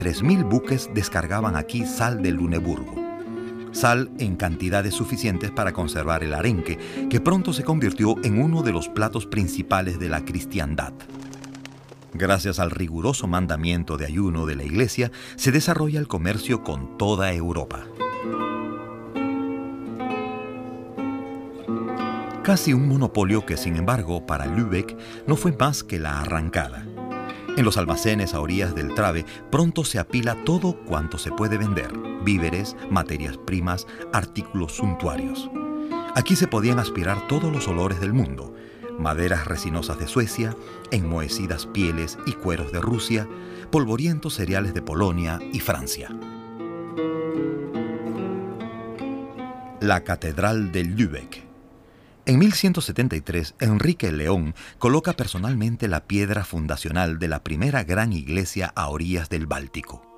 3.000 buques descargaban aquí sal de Luneburgo. Sal en cantidades suficientes para conservar el arenque, que pronto se convirtió en uno de los platos principales de la cristiandad. Gracias al riguroso mandamiento de ayuno de la Iglesia, se desarrolla el comercio con toda Europa. Casi un monopolio que, sin embargo, para Lübeck no fue más que la arrancada. En los almacenes a orillas del Trave pronto se apila todo cuanto se puede vender: víveres, materias primas, artículos suntuarios. Aquí se podían aspirar todos los olores del mundo: maderas resinosas de Suecia, enmohecidas pieles y cueros de Rusia, polvorientos cereales de Polonia y Francia. La Catedral de Lübeck. En 1173, Enrique el León coloca personalmente la piedra fundacional de la primera gran iglesia a orillas del Báltico.